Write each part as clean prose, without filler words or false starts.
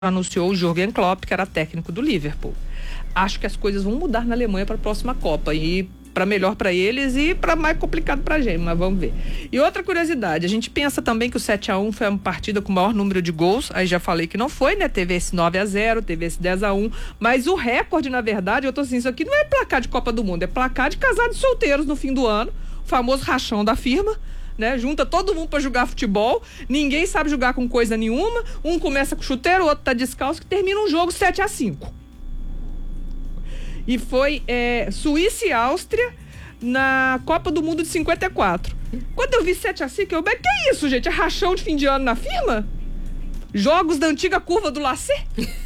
anunciou o Jürgen Klopp, que era técnico do Liverpool. Acho que as coisas vão mudar na Alemanha para a próxima Copa, e para melhor para eles e para mais complicado para a gente, mas vamos ver. E outra curiosidade, a gente pensa também que o 7-1 foi uma partida com o maior número de gols, aí já falei que não foi, né? Teve esse 9-0, teve esse 10-1, mas o recorde, na verdade, eu tô assim, isso aqui não é placar de Copa do Mundo, é placar de casados solteiros no fim do ano, o famoso rachão da firma, né? Junta todo mundo para jogar futebol, ninguém sabe jogar com coisa nenhuma, um começa com chuteiro, o outro tá descalço, que termina um jogo 7-5. E foi Suíça e Áustria na Copa do Mundo de 54. Quando eu vi 7-5, eu falei, que é isso, gente? É rachão de fim de ano na firma? Jogos da antiga curva do Lacet?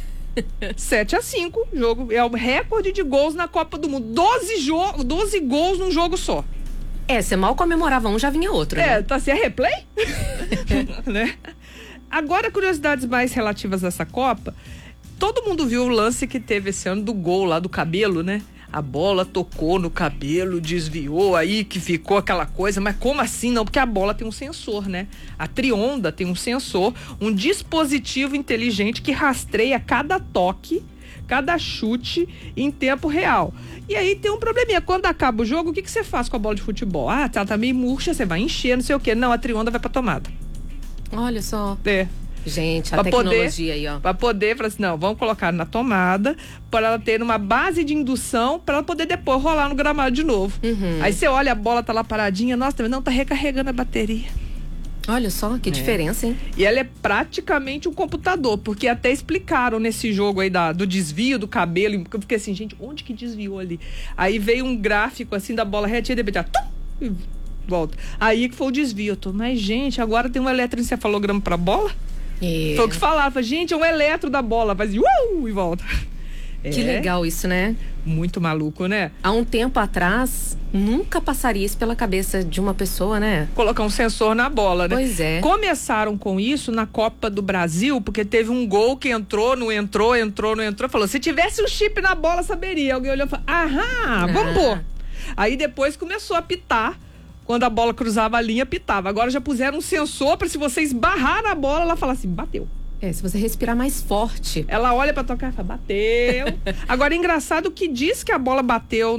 7-5, jogo, é o recorde de gols na Copa do Mundo. 12 gols num jogo só. Você mal comemorava um, já vinha outro. Né? Tá assim, é replay? Né? Agora, curiosidades mais relativas a essa Copa. Todo mundo viu o lance que teve esse ano do gol lá do Cabelo, né? A bola tocou no Cabelo, desviou, aí que ficou aquela coisa, mas como assim não? Porque a bola tem um sensor, né? A Trionda tem um sensor, um dispositivo inteligente que rastreia cada toque, cada chute em tempo real. E aí tem um probleminha, quando acaba o jogo, o que você faz com a bola de futebol? Ela tá meio murcha, você vai encher, não sei o quê. Não, a Trionda vai pra tomada. Olha só. Gente, a tecnologia aí, ó. Pra poder, falar assim, não, vamos colocar na tomada, para ela ter uma base de indução, para ela poder depois rolar no gramado de novo. Uhum. Aí você olha, a bola tá lá paradinha, nossa, não, tá recarregando a bateria. Olha só, que diferença, hein? E ela é praticamente um computador, porque até explicaram nesse jogo aí do desvio do Cabelo, porque eu fiquei assim, gente, onde que desviou ali? Aí veio um gráfico assim da bola retinha, de repente, e volta. Aí que foi o desvio, mas gente, agora tem um eletroencefalograma pra bola? Foi o que falaram, gente, é um eletro da bola, faz e volta. Que legal isso, né? Muito maluco, né? Há um tempo atrás, nunca passaria isso pela cabeça de uma pessoa, né? Colocar um sensor na bola, né? Pois é. Começaram com isso na Copa do Brasil, porque teve um gol que entrou, não entrou, falou, se tivesse um chip na bola, saberia. Alguém olhou e falou, vamos pôr. Aí depois começou a apitar. Quando a bola cruzava a linha, pitava. Agora já puseram um sensor para se você esbarrar na bola, ela fala assim, bateu. Se você respirar mais forte. Ela olha para tocar e fala, bateu. Agora, engraçado que diz que a bola bateu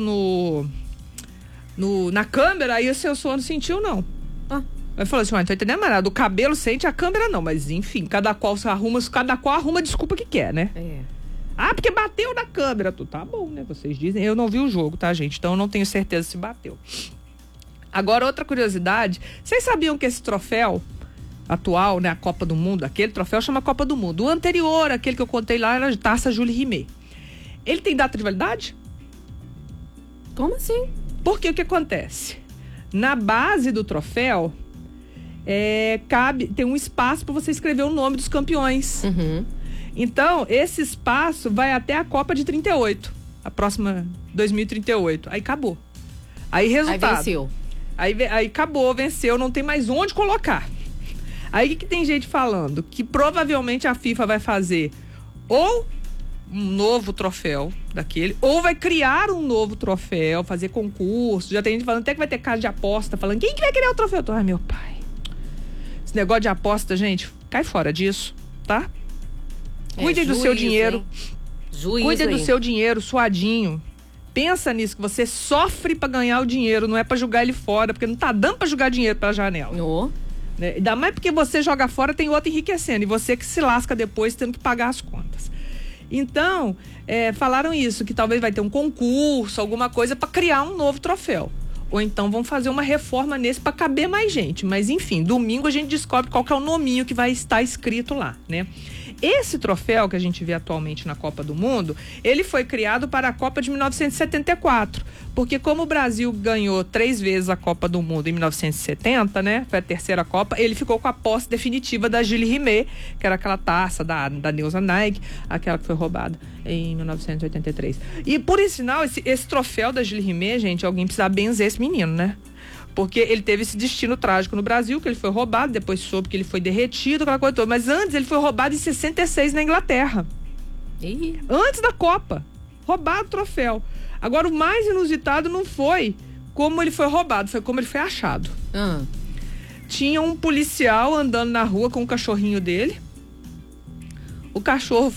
na câmera, aí o sensor não sentiu, não. Aí falou assim, não tô entendendo mais nada. O Cabelo sente, a câmera não. Mas, enfim, cada qual arruma a desculpa que quer, né? Porque bateu na câmera. Tá bom, né? Vocês dizem. Eu não vi o jogo, tá, gente? Então, eu não tenho certeza se bateu. Agora, outra curiosidade, vocês sabiam que esse troféu atual, né, a Copa do Mundo, aquele troféu chama Copa do Mundo. O anterior, aquele que eu contei lá, era a Taça Jules Rimet. Ele tem data de validade? Como assim? Porque o que acontece? Na base do troféu, tem um espaço para você escrever o nome dos campeões. Uhum. Então, esse espaço vai até a Copa de 38, a próxima 2038. Aí acabou. Aí resultado. Aí venceu. Aí acabou, venceu, não tem mais onde colocar. Aí que tem gente falando que provavelmente a FIFA vai fazer ou um novo troféu daquele, ou vai criar um novo troféu, fazer concurso. Já tem gente falando até que vai ter casa de aposta, falando quem que vai criar o troféu? Meu pai. Esse negócio de aposta, gente, cai fora disso, tá? Cuide do seu dinheiro. Cuide do seu dinheiro suadinho. Pensa nisso, que você sofre pra ganhar o dinheiro, não é pra jogar ele fora, porque não tá dando pra jogar dinheiro pela janela. Né? Ainda mais porque você joga fora, tem outro enriquecendo, e você que se lasca depois tendo que pagar as contas. Então, falaram isso, que talvez vai ter um concurso, alguma coisa pra criar um novo troféu. Ou então vão fazer uma reforma nesse pra caber mais gente. Mas enfim, domingo a gente descobre qual que é o nominho que vai estar escrito lá, né? Esse troféu que a gente vê atualmente na Copa do Mundo, ele foi criado para a Copa de 1974, porque como o Brasil ganhou 3 vezes a Copa do Mundo em 1970, né, foi a terceira Copa, ele ficou com a posse definitiva da Jules Rimet, que era aquela taça da Neuza Nike, aquela que foi roubada em 1983. E por sinal, esse troféu da Jules Rimet, gente, alguém precisa benzer esse menino, né? Porque ele teve esse destino trágico no Brasil, que ele foi roubado, depois soube que ele foi derretido, aquela coisa toda. Mas antes ele foi roubado em 66 na Inglaterra. Antes da Copa. Roubado o troféu. Agora, o mais inusitado não foi como ele foi roubado, foi como ele foi achado. Tinha um policial andando na rua com o cachorrinho dele. o cachorro